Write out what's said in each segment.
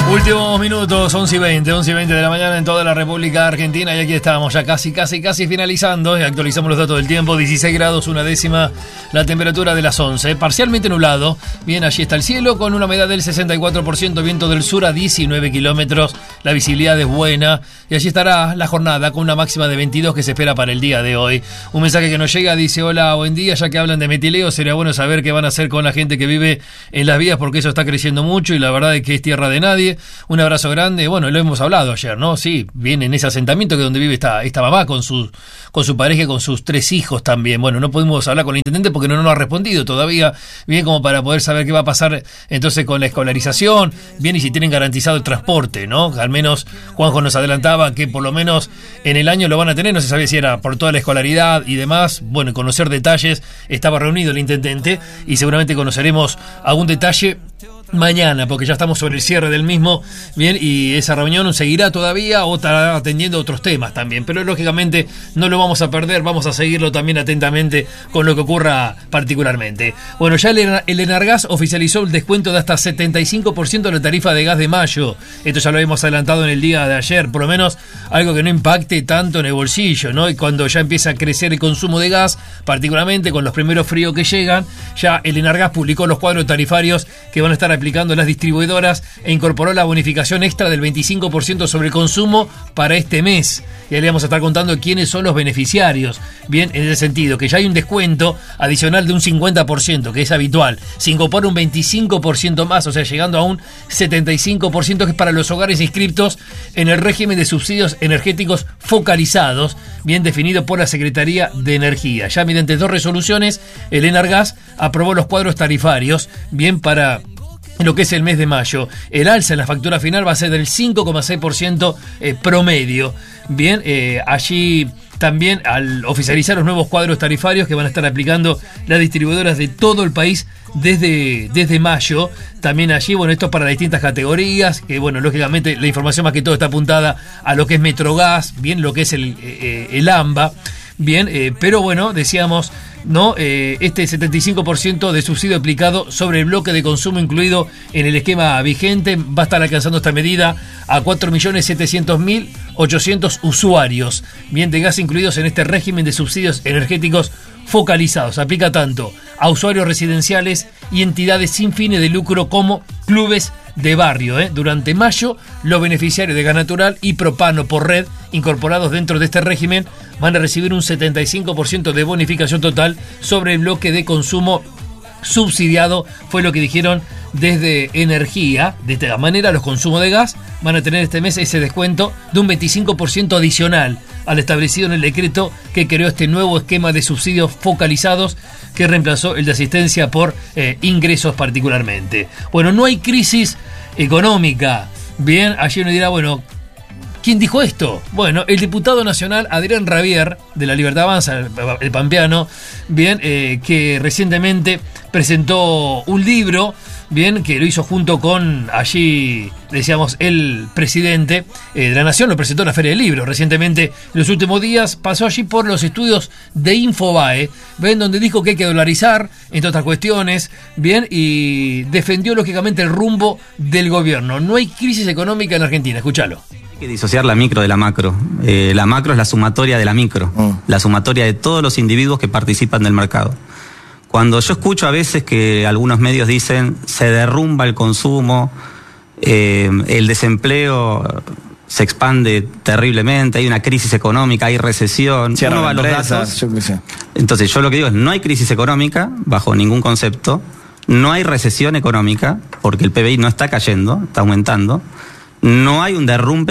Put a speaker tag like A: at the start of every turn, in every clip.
A: Últimos minutos, 11:20 de la mañana en toda la República Argentina, y aquí estamos ya casi finalizando. Actualizamos los datos del tiempo: 16 grados, una décima la temperatura de las 11, parcialmente nublado. Bien, allí está el cielo con una humedad del 64%, viento del sur a 19 kilómetros, la visibilidad es buena, y allí estará la jornada con una máxima de 22 que se espera para el día de hoy. Un mensaje que nos llega dice: hola, buen día, ya que hablan de metileo, sería bueno saber qué van a hacer con la gente que vive en las vías, porque eso está creciendo mucho y la verdad es que es tierra de nadie. Un abrazo grande. Bueno, lo hemos hablado ayer, ¿no? Sí, viene en ese asentamiento que es donde vive esta mamá con su pareja y con sus 3 hijos también. Bueno, no pudimos hablar con el intendente porque no nos ha respondido todavía bien como para poder saber qué va a pasar entonces con la escolarización, bien, y si tienen garantizado el transporte, ¿no? Al menos Juanjo nos adelantaba que por lo menos en el año lo van a tener, no se sabía si era por toda la escolaridad y demás. Bueno, conocer detalles, estaba reunido el intendente y seguramente conoceremos algún detalle mañana, porque ya estamos sobre el cierre del mismo, bien, y esa reunión seguirá todavía o estará atendiendo otros temas también, pero lógicamente no lo vamos a perder, vamos a seguirlo también atentamente con lo que ocurra particularmente. Bueno, ya el Enargas oficializó el descuento de hasta 75% de la tarifa de gas de mayo. Esto ya lo habíamos adelantado en el día de ayer, por lo menos algo que no impacte tanto en el bolsillo, ¿no? Y cuando ya empieza a crecer el consumo de gas, particularmente con los primeros fríos que llegan, ya el Enargas publicó los cuadros tarifarios que van a estar aplicando las distribuidoras e incorporó la bonificación extra del 25% sobre el consumo para este mes. Y ahí le vamos a estar contando quiénes son los beneficiarios. Bien, en ese sentido, que ya hay un descuento adicional de un 50%, que es habitual. Se incorpora un 25% más, o sea, llegando a un 75%, que es para los hogares inscriptos en el régimen de subsidios energéticos focalizados, bien definido por la Secretaría de Energía. Ya mediante 2 resoluciones, el Enargas aprobó los cuadros tarifarios, bien, para lo que es el mes de mayo. El alza en la factura final va a ser del 5,6% promedio. Bien, allí también al oficializar los nuevos cuadros tarifarios que van a estar aplicando las distribuidoras de todo el país desde mayo, también allí, bueno, esto es para distintas categorías, que bueno, lógicamente la información más que todo está apuntada a lo que es Metrogas, bien, lo que es el AMBA, bien, pero bueno, decíamos, ¿no? Este 75% de subsidio aplicado sobre el bloque de consumo incluido en el esquema vigente va a estar alcanzando esta medida a 4.700.800 usuarios, bien, de gas incluidos en este régimen de subsidios energéticos focalizados. Aplica tanto a usuarios residenciales y entidades sin fines de lucro como clubes de barrio. Durante mayo, los beneficiarios de gas natural y propano por red incorporados dentro de este régimen van a recibir un 75% de bonificación total sobre el bloque de consumo subsidiado, fue lo que dijeron desde Energía. De esta manera, los consumos de gas van a tener este mes ese descuento de un 25% adicional al establecido en el decreto que creó este nuevo esquema de subsidios focalizados que reemplazó el de asistencia por ingresos particularmente. Bueno, no hay crisis económica. Bien, allí uno dirá, bueno, ¿quién dijo esto? Bueno, el diputado nacional Adrián Rabier, de la Libertad Avanza, el pampeano, bien, que recientemente presentó un libro, bien, que lo hizo junto con, allí, decíamos, el presidente de la Nación, lo presentó en la Feria del Libro recientemente. En los últimos días pasó allí por los estudios de Infobae, ven, donde dijo que hay que dolarizar, entre otras cuestiones, bien, y defendió lógicamente el rumbo del gobierno. No hay crisis económica en Argentina, escúchalo.
B: Hay que disociar la micro de la macro. La macro es la sumatoria de la micro, la sumatoria de todos los individuos que participan del mercado. Cuando yo escucho a veces que algunos medios dicen se derrumba el consumo, el desempleo se expande terriblemente, hay una crisis económica, hay recesión, uno va a los datos. Entonces yo lo que digo es, no hay crisis económica bajo ningún concepto, no hay recesión económica porque el PBI no está cayendo, está aumentando. No hay un derrumbe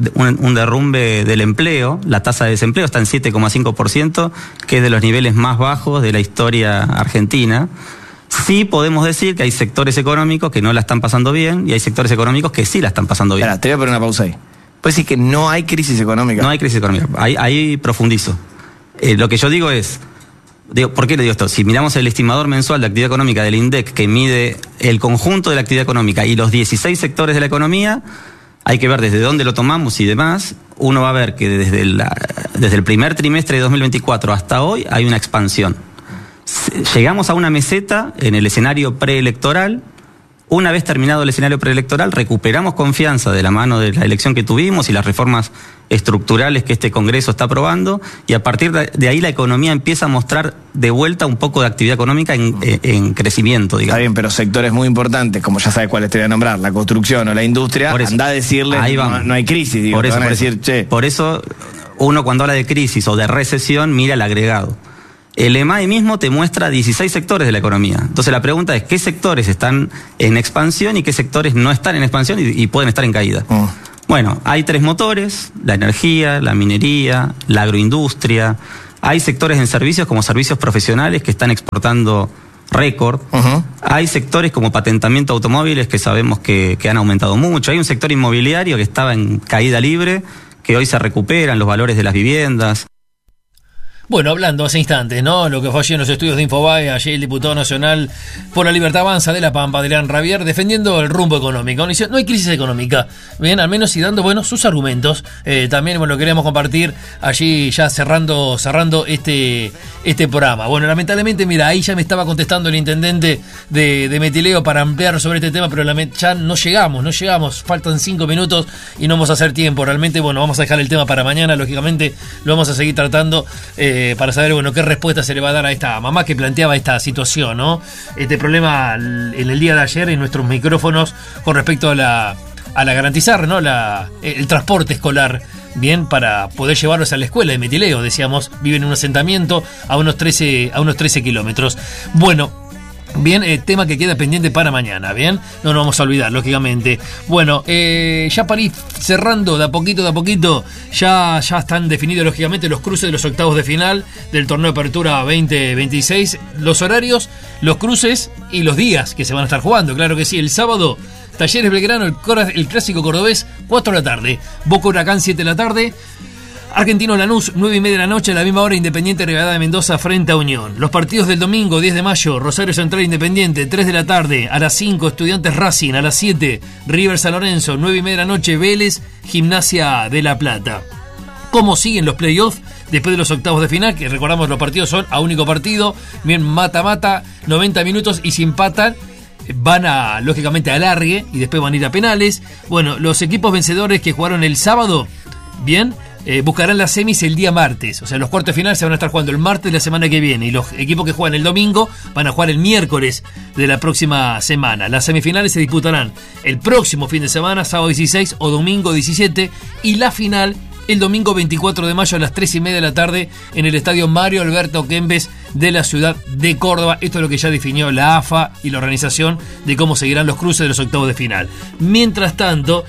B: del empleo, la tasa de desempleo está en 7,5%, que es de los niveles más bajos de la historia argentina. Sí podemos decir que hay sectores económicos que no la están pasando bien y hay sectores económicos que sí la están pasando bien.
C: Espera, te voy a poner una pausa ahí. ¿Puedes decir que no hay crisis económica?
B: No hay crisis económica, ahí profundizo. Lo que yo digo es, ¿por qué le digo esto? Si miramos el estimador mensual de actividad económica del INDEC, que mide el conjunto de la actividad económica y los 16 sectores de la economía, hay que ver desde dónde lo tomamos y demás. Uno va a ver que desde el primer trimestre de 2024 hasta hoy hay una expansión. Llegamos a una meseta en el escenario preelectoral Una vez terminado el escenario preelectoral, recuperamos confianza de la mano de la elección que tuvimos y las reformas estructurales que este Congreso está aprobando, y a partir de ahí la economía empieza a mostrar de vuelta un poco de actividad económica en crecimiento, digamos.
C: Está bien, pero sectores muy importantes, como ya sabes cuáles te voy a nombrar, la construcción o la industria, anda a decirle no hay crisis, digo,
B: por eso,
C: van a decir, che.
B: Por eso uno cuando habla de crisis o de recesión mira el agregado. El EMAI mismo te muestra 16 sectores de la economía. Entonces la pregunta es qué sectores están en expansión y qué sectores no están en expansión y pueden estar en caída. Bueno, hay 3 motores: la energía, la minería, la agroindustria. Hay sectores en servicios como servicios profesionales que están exportando récord. Hay sectores como patentamiento de automóviles que sabemos que han aumentado mucho. Hay un sector inmobiliario que estaba en caída libre, que hoy se recuperan los valores de las viviendas.
A: Bueno, hablando hace instantes, ¿no? Lo que fue allí en los estudios de Infobae, allí el diputado nacional por la Libertad Avanza de La Pampa, Adrián Rabier, defendiendo el rumbo económico. Dice, no hay crisis económica. Bien, al menos y dando, bueno, sus argumentos. También, bueno, queremos compartir allí ya cerrando este programa. Bueno, lamentablemente, mira, ahí ya me estaba contestando el intendente de Metileo para ampliar sobre este tema, pero ya no llegamos. Faltan 5 minutos y no vamos a hacer tiempo. Realmente, bueno, vamos a dejar el tema para mañana. Lógicamente, lo vamos a seguir tratando para saber, bueno, qué respuesta se le va a dar a esta mamá que planteaba esta situación, ¿no? Este problema en el día de ayer en nuestros micrófonos con respecto a la garantizar, ¿no? El transporte escolar, bien, para poder llevarlos a la escuela de Metileo. Decíamos, viven en un asentamiento a unos 13 kilómetros. Bueno, bien, tema que queda pendiente para mañana, bien, no nos vamos a olvidar, lógicamente. Bueno, ya para ir cerrando de a poquito, ya están definidos, lógicamente, los cruces de los octavos de final del torneo de apertura 2026, los horarios, los cruces y los días que se van a estar jugando. Claro que sí, el sábado, Talleres Belgrano, el clásico cordobés, 4 de la tarde, Boca Huracán, 7 de la tarde, Argentino Lanús, 9:30 de la noche, a la misma hora Independiente Rivadavia de Mendoza frente a Unión. Los partidos del domingo, 10 de mayo, Rosario Central Independiente, 3 de la tarde, a las 5 Estudiantes Racing, a las 7 River San Lorenzo, 9:30 de la noche Vélez, Gimnasia de La Plata. ¿Cómo siguen los playoffs después de los octavos de final? Que recordamos, los partidos son a único partido, bien, mata-mata, 90 minutos, y si empatan van lógicamente a alargue y después van a ir a penales. Bueno, los equipos vencedores que jugaron el sábado, bien, buscarán las semis el día martes. O sea, los cuartos de final se van a estar jugando el martes de la semana que viene, y los equipos que juegan el domingo van a jugar el miércoles de la próxima semana. Las semifinales se disputarán el próximo fin de semana, sábado 16 o domingo 17, y la final el domingo 24 de mayo a las 3:30 de la tarde en el estadio Mario Alberto Kempes de la ciudad de Córdoba. Esto es lo que ya definió la AFA y la organización de cómo seguirán los cruces de los octavos de final. Mientras tanto,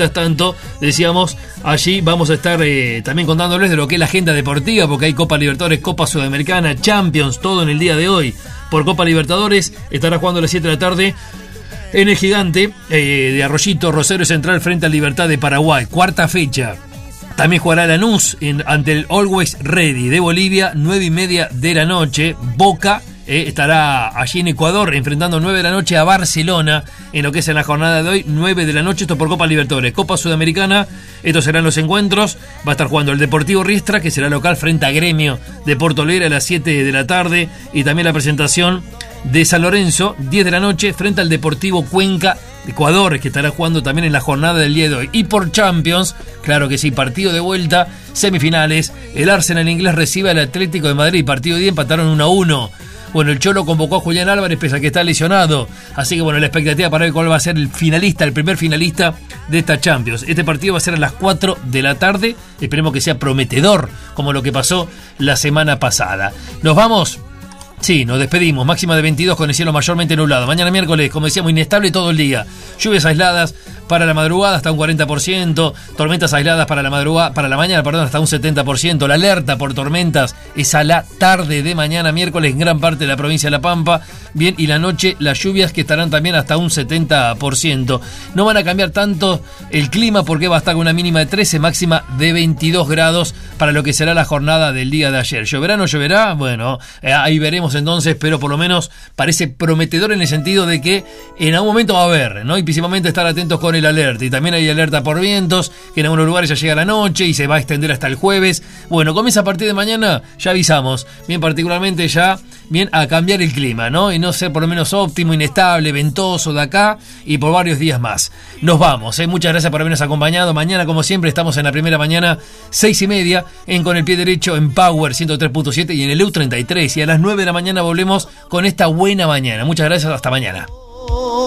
A: decíamos, allí vamos a estar también contándoles de lo que es la agenda deportiva, porque hay Copa Libertadores, Copa Sudamericana, Champions, todo en el día de hoy. Por Copa Libertadores estará jugando a las 7 de la tarde en el Gigante de Arroyito, Rosario Central frente al Libertad de Paraguay, cuarta fecha. También jugará Lanús ante el Always Ready de Bolivia, 9:30 de la noche. Boca estará allí en Ecuador enfrentando 9 de la noche a Barcelona en lo que es en la jornada de hoy, 9 de la noche. Esto por Copa Libertadores. Copa Sudamericana, estos serán los encuentros. Va a estar jugando el Deportivo Riestra, que será local frente a Gremio de Porto Alegre a las 7 de la tarde. Y también la presentación de San Lorenzo, 10 de la noche, frente al Deportivo Cuenca de Ecuador, que estará jugando también en la jornada del día de hoy. Y por Champions, claro que sí, partido de vuelta, semifinales. El Arsenal inglés recibe al Atlético de Madrid. Partido de día, empataron 1-1. Bueno, el Cholo convocó a Julián Álvarez, pese a que está lesionado. Así que bueno, la expectativa para ver cuál va a ser el primer finalista de esta Champions. Este partido va a ser a las 4 de la tarde. Esperemos que sea prometedor, como lo que pasó la semana pasada. Nos vamos. Sí, nos despedimos. Máxima de 22 con el cielo mayormente nublado. Mañana miércoles, como decíamos, inestable todo el día. Lluvias aisladas para la madrugada hasta un 40%. Tormentas aisladas para la mañana, hasta un 70%. La alerta por tormentas es a la tarde de mañana miércoles en gran parte de la provincia de La Pampa. Bien, y la noche las lluvias que estarán también hasta un 70%. No van a cambiar tanto el clima porque va a estar con una mínima de 13, máxima de 22 grados para lo que será la jornada del día de ayer. ¿Lloverá o no lloverá? Bueno, ahí veremos entonces, pero por lo menos parece prometedor en el sentido de que en algún momento va a haber, ¿no? Y principalmente estar atentos con con el alerta. Y también hay alerta por vientos, que en algunos lugares ya llega la noche y se va a extender hasta el jueves. Bueno, comienza a partir de mañana, ya avisamos, bien particularmente ya, bien a cambiar el clima, ¿no? Y no ser por lo menos óptimo, inestable, ventoso de acá y por varios días más. Nos vamos, muchas gracias por habernos acompañado. Mañana, como siempre, estamos en la primera mañana, 6:30, en Con el Pie Derecho, en Power 103.7 y en el EU33. Y a las 9 de la mañana volvemos con esta buena mañana. Muchas gracias, hasta mañana.